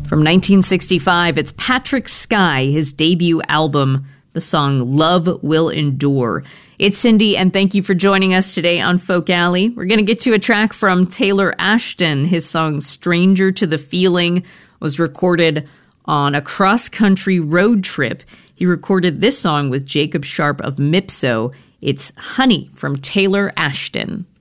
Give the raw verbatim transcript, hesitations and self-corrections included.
From nineteen sixty-five, it's Patrick Sky, his debut album, the song Love Will Endure. It's Cindy, and thank you for joining us today on Folk Alley. We're going to get to a track from Taylor Ashton. His song Stranger to the Feeling was recorded on a cross-country road trip. He recorded this song with Jacob Sharp of Mipso. It's Honey from Taylor Ashton.